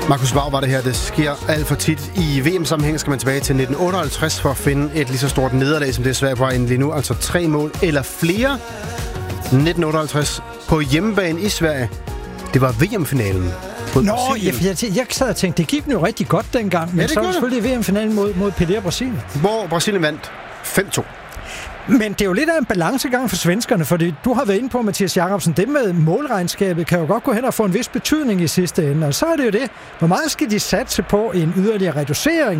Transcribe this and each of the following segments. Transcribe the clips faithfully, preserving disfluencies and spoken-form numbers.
Markus Waugh var det her. Det sker alt for tit. I V M-sammenhæng skal man tilbage til nitten otteoghalvtreds for at finde et lige så stort nederlag, som det er Sverige på vej ind lige nu. Altså tre mål eller flere. nitten otteoghalvtreds på hjemmebane i Sverige. Det var V M-finalen. Nå, jeg, jeg, jeg sad og tænkte, det gik jo rigtig godt dengang, men ja, så var det selvfølgelig V M-finalen mod, mod P D og Brasilien. Hvor Brasilien vandt fem to. Men det er jo lidt af en balancegang for svenskerne, fordi du har været inde på, Mathias Jacobsen, det med målregnskabet kan jo godt gå hen og få en vis betydning i sidste ende, og så er det jo det. Hvor meget skal de satse på en yderligere reducering,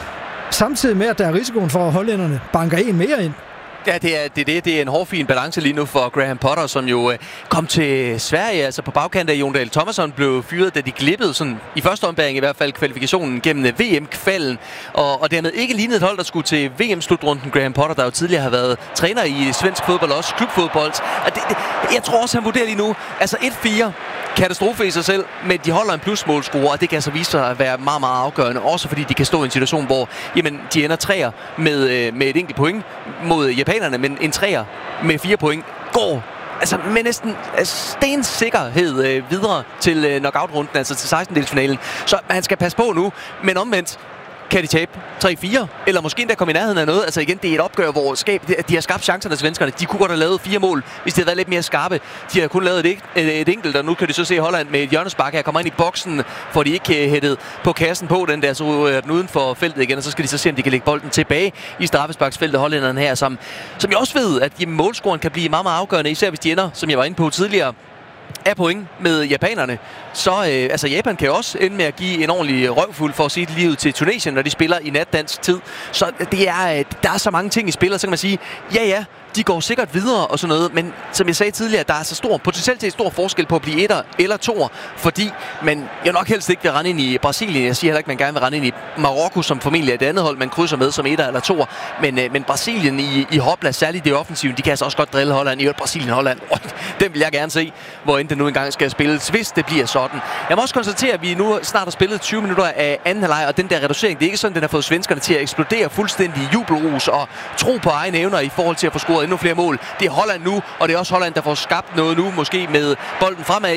samtidig med, at der er risikoen for, at hollænderne banker en mere ind? Ja, det er det, det. Det er en hårfin balance lige nu for Graham Potter, som jo øh, kom til Sverige, altså på bagkant af Jon Dahl Tomasson blev fyret, da de glippede sådan i første ombæring i hvert fald kvalifikationen gennem V M-kvalden, og, og dermed ikke lignede et hold, der skulle til V M-slutrunden. Graham Potter, der jo tidligere har været træner i svensk fodbold, også klubfodbold. Og det, det, jeg tror også, han vurderer lige nu, altså et fire katastrofe i sig selv, men de holder en plusmålscore, og det kan altså vise sig at være meget, meget afgørende, også fordi de kan stå i en situation, hvor jamen, de ender træer med, med et enkelt point mod japanerne, men en træer med fire point går altså med næsten stensikkerhed øh, videre til øh, knockout-runden, altså til sekstendedelsfinalen. Så han skal passe på nu, men omvendt kan de tabe tre fire, eller måske endda komme i nærheden af noget. Altså igen, det er et opgør, hvor skab, de har skabt chancerne af svenskerne. De kunne godt have lavet fire mål, hvis de havde været lidt mere skarpe. De har kun lavet et, et, et enkelt, og nu kan de så se Holland med et hjørnespark her. Kommer ind i boksen, får de ikke hættet på kassen på den der, så er den uden for feltet igen, og så skal de så se, om de kan lægge bolden tilbage i straffesparksfeltet, hollænderne her, som, som jeg også ved, at jamen, målscoren kan blive meget, meget afgørende, især hvis de ender, som jeg var inde på tidligere, af point med japanerne, så øh, altså Japan kan jo også ende med at give en ordentlig røvfuld for at sige livet til Tunesien, når de spiller i natdansk tid. Så det er, der er så mange ting i spil, så kan man sige, ja ja, de går sikkert videre og sådan noget, men som jeg sagde tidligere, der er så stor, potentielt set stor forskel på at blive etter eller toer, fordi man jo nok helst ikke vil rende ind i Brasilien. Jeg siger heller ikke, man gerne vil rende ind i Marokko, som formentlig er det andet hold, man krydser med som etter eller toer, men, øh, men Brasilien i, i hopla, særligt det offensive, de kan altså også godt drille Holland. I øvrigt Brasilien-Holland, den vil jeg gerne se, hvor end det nu engang skal spilles, hvis det bliver sådan. Jeg må også konstatere, at vi nu snart har spillet tyve minutter af anden halvleg, og den der reducering, det er ikke sådan, den har fået svenskerne til at eksplodere fuldstændig i jubelrus og tro på egne evner i forhold til at få scoret endnu flere mål. Det er Holland nu, og det er også Holland, der får skabt noget nu, måske med bolden fremad